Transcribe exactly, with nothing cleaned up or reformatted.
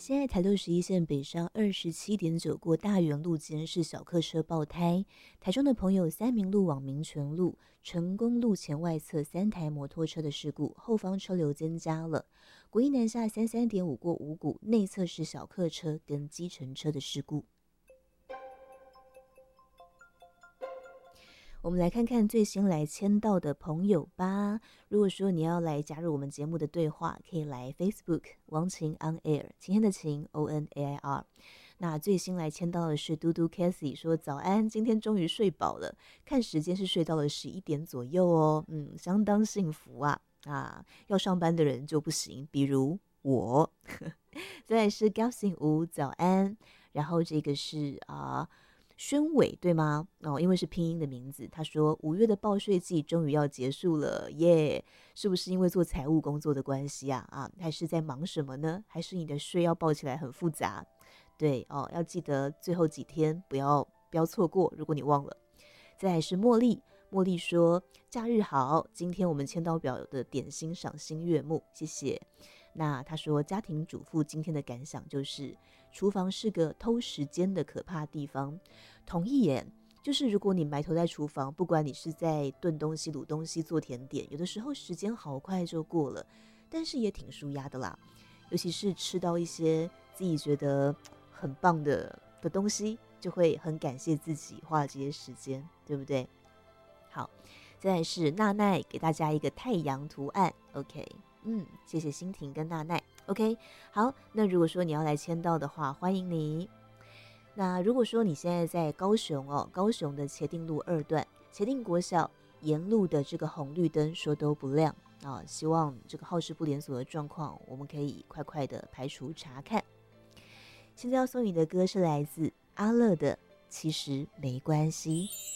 现在台六十一线北上二十七点九过大园路间是小客车爆胎，台中的朋友三民路往民权路成功路前外侧三台摩托车的事故，后方车流增加了。国一南下三三点五过五股内侧是小客车跟计程车的事故。我们来看看最新来签到的朋友吧。如果说你要来加入我们节目的对话，可以来 Facebook 王晴 On Air， 晴天的晴 O N A I R。那最新来签到的是嘟嘟 Cathy， 说早安，今天终于睡饱了，看时间是睡到了十一点左右哦，嗯，相当幸福啊啊！要上班的人就不行，比如我。再来是高兴吴早安，然后这个是啊。宣伟对吗？哦，因为是拼音的名字。他说五月的报税季终于要结束了耶，是不是因为做财务工作的关系啊？啊，还是在忙什么呢？还是你的税要报起来很复杂？对哦，要记得最后几天不要不要错过，如果你忘了。再来是茉莉，茉莉说假日好，今天我们签到表的点心赏心悦目，谢谢。那他说家庭主妇今天的感想就是厨房是个偷时间的可怕地方，同意耶。就是如果你埋头在厨房，不管你是在炖东西、卤东西、做甜点，有的时候时间好快就过了，但是也挺舒压的啦。尤其是吃到一些自己觉得很棒的的东西，就会很感谢自己花了这些时间，对不对？好，再来是娜奈给大家一个太阳图案 ，OK。嗯，谢谢欣婷跟娜奈 ，OK。好，那如果说你要来签到的话，欢迎你。那如果说你现在在高雄哦，高雄的茄定路二段茄定国小沿路的这个红绿灯说都不亮啊，希望这个好事不连锁的状况，我们可以快快的排除查看。现在要送你的歌是来自阿乐的《其实没关系》。